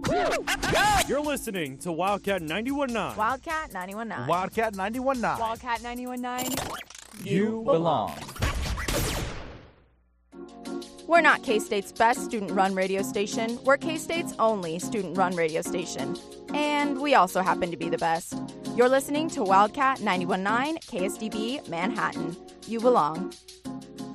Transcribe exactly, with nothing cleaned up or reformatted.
You're listening to Wildcat ninety-one point nine. Wildcat ninety-one point nine. Wildcat ninety-one point nine. Wildcat ninety-one point nine. You belong. We're not K-State's best student-run radio station. We're K-State's only student-run radio station. And we also happen to be the best. You're listening to Wildcat ninety-one point nine K S D B Manhattan. You belong.